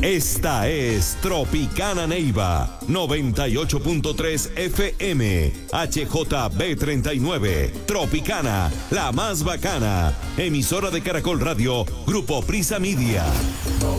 Esta es Tropicana Neiva 98.3 FM HJB39. Tropicana, la más bacana. Emisora de Caracol Radio, Grupo Prisa Media.